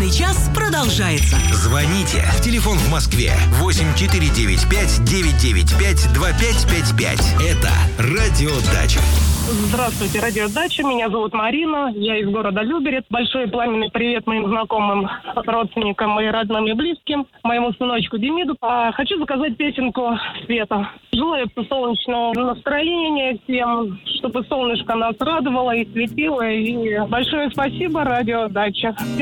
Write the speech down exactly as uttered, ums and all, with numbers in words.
Музыкальный час продолжается. Звоните. Телефон в Москве восемь четыре девять пять девять девять пять два пять пять пять. Это Радио Дача. Здравствуйте, Радио Дача. Меня зовут Марина. Я из города Люберец. Большой пламенный привет моим знакомым, родственникам и родным и близким. Моему сыночку Демиду. А, хочу заказать песенку Света. Желаю солнечного настроения всем, чтобы солнышко нас радовало и светило. И большое спасибо, Радио Дача.